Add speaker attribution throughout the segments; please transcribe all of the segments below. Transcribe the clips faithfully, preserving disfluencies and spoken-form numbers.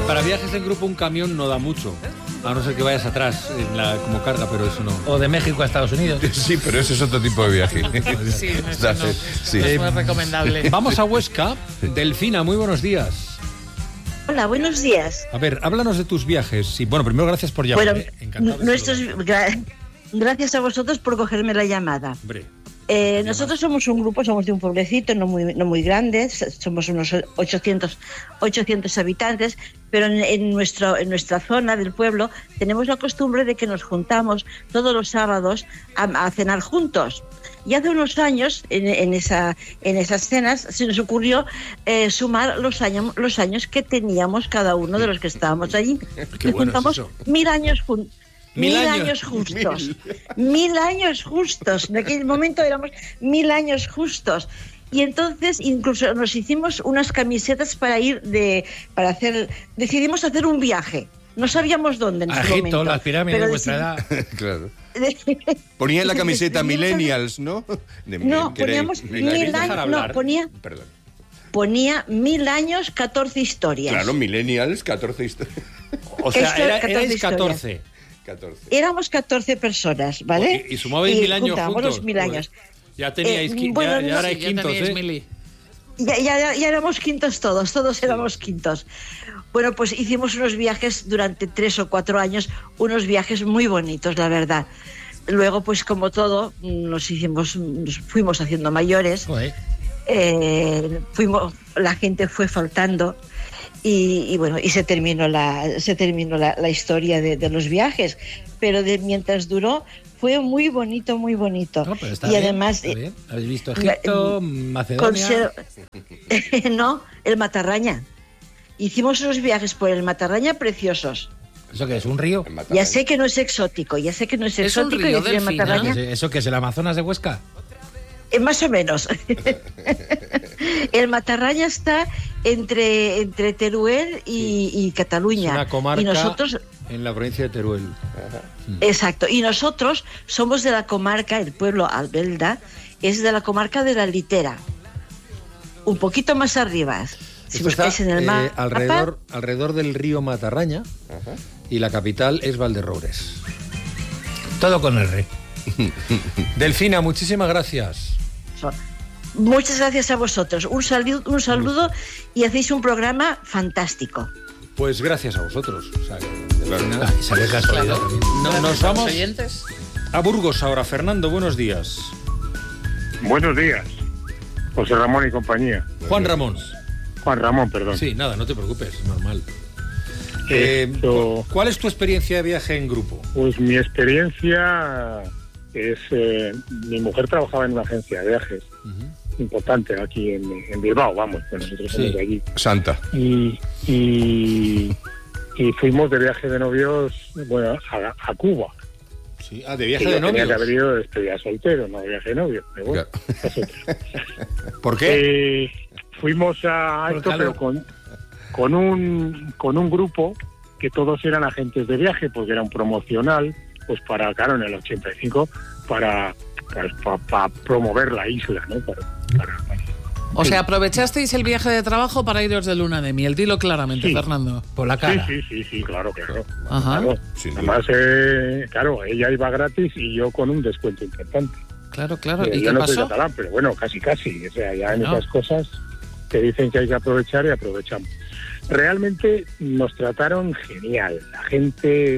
Speaker 1: para viajes en grupo un camión no da mucho. A no ser que vayas atrás en la, como carga, pero eso no.
Speaker 2: O de México a Estados Unidos.
Speaker 3: Sí, pero ese es otro tipo de viaje.
Speaker 4: Sí, eso no,
Speaker 3: sí.
Speaker 4: no es muy recomendable.
Speaker 1: Vamos a Huesca. Delfina, muy buenos días.
Speaker 5: Hola, buenos días.
Speaker 1: A ver, háblanos de tus viajes. Y bueno, primero gracias por llamar.
Speaker 5: Bueno,
Speaker 1: ¿eh? Encantado de
Speaker 5: nuestros,
Speaker 1: saludar.
Speaker 5: gra- gracias a vosotros por cogerme la llamada.
Speaker 1: Hombre.
Speaker 5: Eh, nosotros somos un grupo, somos de un pueblecito no muy, no muy grande, somos unos ochocientos, ochocientos habitantes, pero en, en, nuestro, en nuestra zona del pueblo tenemos la costumbre de que nos juntamos todos los sábados a, a cenar juntos. Y hace unos años, en, en, esa, en esas cenas, se nos ocurrió eh, sumar los años, los años que teníamos cada uno de los que estábamos allí.
Speaker 1: Qué
Speaker 5: y
Speaker 1: bueno
Speaker 5: juntamos
Speaker 1: es eso.
Speaker 5: mil años juntos.
Speaker 1: Mil
Speaker 5: Mil,
Speaker 1: años.
Speaker 5: años justos,
Speaker 3: Mil.
Speaker 5: mil años justos. En aquel momento éramos mil años justos. Y entonces incluso nos hicimos unas camisetas para ir de, para hacer, decidimos hacer un viaje. No sabíamos dónde en ese
Speaker 2: Agito,
Speaker 5: momento.
Speaker 2: las pirámides de
Speaker 5: pero
Speaker 2: vuestra edad.
Speaker 3: Claro.
Speaker 5: deci-
Speaker 3: Ponía en la
Speaker 5: Decidimos
Speaker 3: camiseta
Speaker 5: hacer-
Speaker 3: Millennials, ¿no? De-
Speaker 5: No,
Speaker 3: que era-
Speaker 5: poníamos
Speaker 3: que
Speaker 5: mil
Speaker 3: era-
Speaker 1: dejar
Speaker 5: años,
Speaker 1: hablar?
Speaker 5: no, ponía,
Speaker 3: Perdón.
Speaker 5: ponía mil años, catorce historias.
Speaker 3: Claro, Millennials, catorce historias.
Speaker 1: O sea,
Speaker 5: Esto-
Speaker 1: era,
Speaker 5: catorce
Speaker 1: erais
Speaker 5: historias.
Speaker 1: catorce.
Speaker 3: catorce.
Speaker 5: Éramos catorce personas, ¿vale?
Speaker 1: Y, y sumabais mil años
Speaker 5: juntábamos
Speaker 1: juntos.
Speaker 5: los mil
Speaker 1: Joder.
Speaker 5: años.
Speaker 1: Ya teníais
Speaker 5: Eh,
Speaker 1: qui-
Speaker 5: bueno,
Speaker 1: ya, ya
Speaker 5: no,
Speaker 1: erais
Speaker 4: Sí, ya
Speaker 1: quintos,
Speaker 4: teníais
Speaker 1: ¿eh?
Speaker 4: mili.
Speaker 5: Ya, ya, ya éramos quintos todos, todos éramos quintos. Bueno, pues hicimos unos viajes durante tres o cuatro años, unos viajes muy bonitos, la verdad. Luego, pues como todo, nos hicimos, nos fuimos haciendo mayores,
Speaker 2: Joder.
Speaker 5: eh, fuimos, la gente fue faltando y, y bueno, y se terminó la, se terminó la, la historia de, de los viajes. Pero de, mientras duró, fue muy bonito, muy bonito.
Speaker 2: No, pero está
Speaker 5: y
Speaker 2: bien,
Speaker 5: además,
Speaker 2: está
Speaker 5: eh,
Speaker 2: bien. Habéis visto Egipto, Macedonia.
Speaker 5: Conser- no, el Matarraña. Hicimos unos viajes por el Matarraña preciosos.
Speaker 2: ¿Eso qué es? ¿Un río?
Speaker 3: En
Speaker 5: Ya
Speaker 3: Matarraña.
Speaker 5: sé que no es exótico, ya sé que no es
Speaker 4: Es un
Speaker 5: exótico
Speaker 4: río,
Speaker 5: decir el
Speaker 4: Delfina.
Speaker 5: Matarraña.
Speaker 2: ¿Eso qué es? ¿El Amazonas de Huesca?
Speaker 5: Eh, más o menos. El Matarraña está entre, entre Teruel y, y
Speaker 1: Es
Speaker 5: Cataluña.
Speaker 1: una comarca
Speaker 5: Y nosotros,
Speaker 1: en la provincia de Teruel.
Speaker 5: exacto, y nosotros somos de la comarca, el pueblo Albelda, es de la comarca de la Litera. Un poquito más arriba. Si
Speaker 1: Esto está
Speaker 5: buscáis en el
Speaker 1: eh,
Speaker 5: mapa,
Speaker 1: alrededor, alrededor del río Matarraña
Speaker 3: Ajá.
Speaker 1: y la capital es Valderroures.
Speaker 2: Todo con R.
Speaker 1: Delfina, muchísimas gracias.
Speaker 5: muchas gracias a vosotros. Un saludo, un saludo y hacéis un programa fantástico.
Speaker 1: Pues gracias a vosotros. O sea, que, Delfina,
Speaker 2: Ah, y sale casualidad también.
Speaker 1: no,
Speaker 4: Gracias
Speaker 1: nos
Speaker 4: a los
Speaker 1: vamos
Speaker 4: oyentes.
Speaker 1: a Burgos ahora. Fernando, buenos días.
Speaker 6: Buenos días, José Ramón y compañía.
Speaker 1: Juan Ramón.
Speaker 6: Juan Ramón, perdón.
Speaker 1: Sí, nada, no te preocupes, es normal. Eh,
Speaker 6: Esto,
Speaker 1: ¿Cuál es tu experiencia de viaje en grupo?
Speaker 6: pues mi experiencia es, eh, mi mujer trabajaba en una agencia de viajes importante aquí en, en Bilbao, vamos, que nosotros
Speaker 1: Sí.
Speaker 6: somos de allí.
Speaker 3: Santa.
Speaker 6: Y, y, y fuimos de viaje de novios, bueno, a, a Cuba.
Speaker 1: Sí, ah, de
Speaker 6: Que
Speaker 1: viaje
Speaker 6: yo
Speaker 1: de
Speaker 6: tenía
Speaker 1: novios.
Speaker 6: que haber ido de despedida soltero, no de viaje de novios. Pero bueno,
Speaker 3: Claro.
Speaker 6: esa es otra.
Speaker 1: ¿Por qué?
Speaker 6: Eh, fuimos a
Speaker 2: Por
Speaker 6: esto,
Speaker 2: calor.
Speaker 6: pero con, con, un, con un grupo que todos eran agentes de viaje, porque era un promocional, pues para, claro, en el ochenta y cinco, para, para, para, para promover la isla, ¿no? Para, para- para-
Speaker 4: O sea, aprovechasteis el viaje de trabajo para iros de luna de miel. Dilo claramente,
Speaker 6: Sí.
Speaker 4: Fernando.
Speaker 2: Por la cara.
Speaker 6: Sí, sí, sí, sí, claro, claro.
Speaker 4: Ajá.
Speaker 6: Claro.
Speaker 3: Sin duda.
Speaker 6: Además, eh, claro, ella iba gratis y yo con un descuento importante.
Speaker 4: Claro, claro.
Speaker 6: Eh,
Speaker 4: ¿Y
Speaker 6: yo
Speaker 4: qué
Speaker 6: no soy
Speaker 4: pasó?
Speaker 6: catalán, pero bueno, casi, casi. O sea, ya en
Speaker 4: Bueno.
Speaker 6: esas cosas que dicen que hay que aprovechar y aprovechamos. Realmente nos trataron genial. La gente, eh,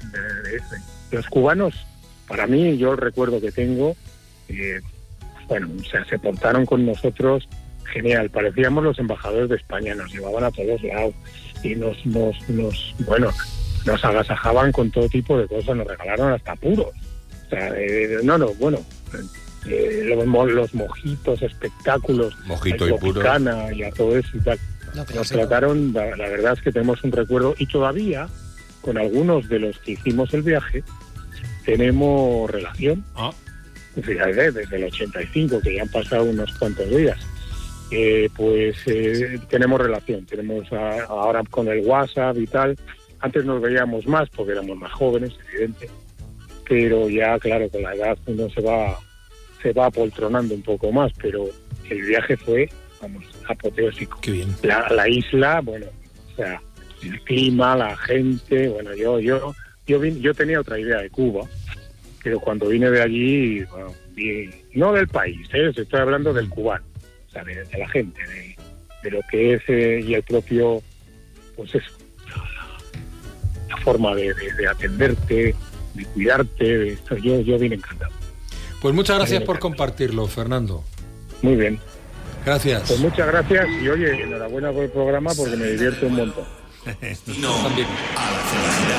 Speaker 6: los cubanos, para mí, yo el recuerdo que tengo, eh, bueno, o sea, se portaron con nosotros genial. Parecíamos los embajadores de España, nos llevaban a todos lados y nos, nos, nos bueno, nos agasajaban con todo tipo de cosas, nos regalaron hasta puros. O sea, eh, no, no, bueno, eh, los, mo- los mojitos, espectáculos,
Speaker 3: Mojito
Speaker 6: a
Speaker 3: y puro.
Speaker 6: Tropicana y a todo eso y tal.
Speaker 2: No, que
Speaker 6: Nos
Speaker 2: no sé.
Speaker 6: trataron, la, la verdad es que tenemos un recuerdo y todavía con algunos de los que hicimos el viaje tenemos relación.
Speaker 1: Ah.
Speaker 6: Fíjate, desde el ochenta y cinco, que ya han pasado unos cuantos días. Eh, pues eh, tenemos relación, tenemos a- ahora con el WhatsApp y tal. Antes nos veíamos más porque éramos más jóvenes, evidente, pero ya, claro, con la edad uno se va se va apoltronando un poco más, pero el viaje fue, vamos, apoteósico.
Speaker 1: Qué bien.
Speaker 6: La, la isla, bueno, o sea, el clima, la gente. Bueno, yo yo yo vine, yo tenía otra idea de Cuba, pero cuando vine de allí, bueno, vi, no del país, ¿eh? Estoy hablando del cubano, o sea, de, de la gente, de, de lo que es eh, y el propio, pues eso, la, la forma de, de, de atenderte, de cuidarte, de esto. Yo, yo vine encantado.
Speaker 1: Pues muchas gracias por compartirlo, Fernando.
Speaker 6: Muy bien.
Speaker 1: Gracias.
Speaker 6: Pues muchas gracias y oye, enhorabuena por el programa porque me divierto un montón.
Speaker 1: Nosotros también.